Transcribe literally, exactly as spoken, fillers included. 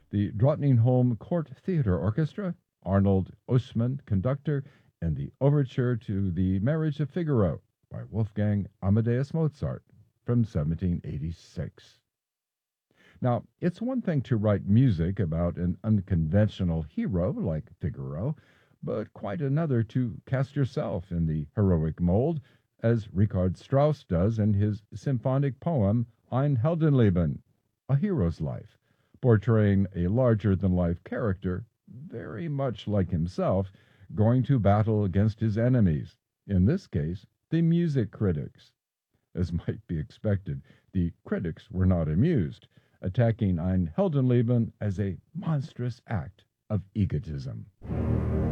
the Drottningholm Court Theatre Orchestra, Arnold Ossmann, conductor, and the overture to The Marriage of Figaro by Wolfgang Amadeus Mozart from seventeen eighty-six. Now, it's one thing to write music about an unconventional hero like Figaro, but quite another to cast yourself in the heroic mold, as Richard Strauss does in his symphonic poem Ein Heldenleben, A Hero's Life, portraying a larger than life character, very much like himself, going to battle against his enemies, in this case, the music critics. As might be expected, the critics were not amused, attacking Ein Heldenleben as a monstrous act of egotism.